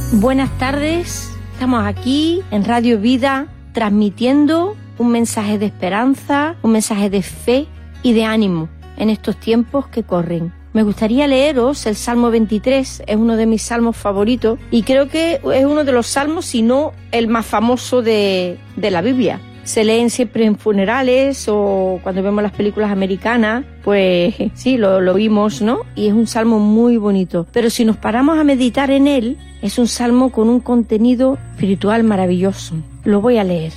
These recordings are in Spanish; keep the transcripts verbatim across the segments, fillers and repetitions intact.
Buenas tardes, estamos aquí en Radio Vida transmitiendo un mensaje de esperanza, un mensaje de fe y de ánimo en estos tiempos que corren. Me gustaría leeros el Salmo veintitrés, es uno de mis salmos favoritos y creo que es uno de los salmos, si no el más famoso de, de la Biblia. Se leen siempre en funerales o cuando vemos las películas americanas, pues sí, lo, lo vimos, ¿no? Y es un salmo muy bonito. Pero si nos paramos a meditar en él, es un salmo con un contenido espiritual maravilloso. Lo voy a leer.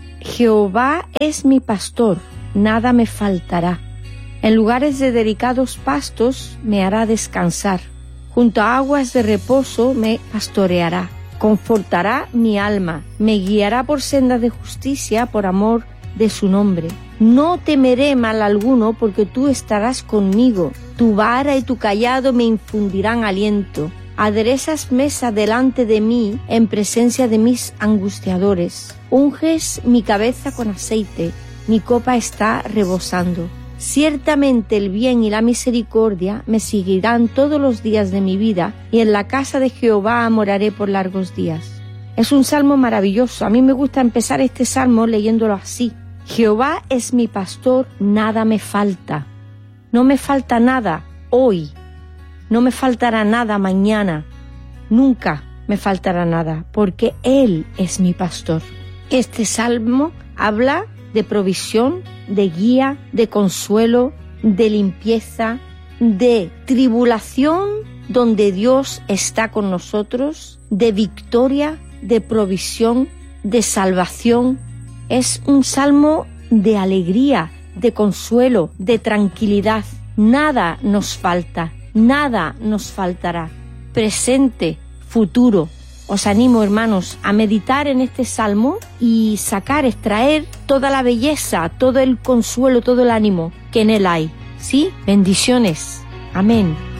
Jehová es mi pastor, nada me faltará. En lugares de delicados pastos me hará descansar. Junto a aguas de reposo me pastoreará. Confortará mi alma, me guiará por sendas de justicia por amor de su nombre. No temeré mal alguno porque tú estarás conmigo. Tu vara y tu cayado me infundirán aliento. Aderezas mesa delante de mí en presencia de mis angustiadores. Unges mi cabeza con aceite, mi copa está rebosando. Ciertamente el bien y la misericordia me seguirán todos los días de mi vida, y en la casa de Jehová moraré por largos días. Es un salmo maravilloso. A mí me gusta empezar este salmo leyéndolo así. Jehová es mi pastor, nada me falta. No me falta nada hoy. No me faltará nada mañana. Nunca me faltará nada, porque Él es mi pastor. Este salmo habla de provisión, de guía, de consuelo, de limpieza, de tribulación donde Dios está con nosotros, de victoria, de provisión, de salvación. Es un salmo de alegría, de consuelo, de tranquilidad. Nada nos falta, nada nos faltará. Presente, futuro. Os animo, hermanos, a meditar en este salmo y sacar, extraer toda la belleza, todo el consuelo, todo el ánimo que en él hay. ¿Sí? Bendiciones. Amén.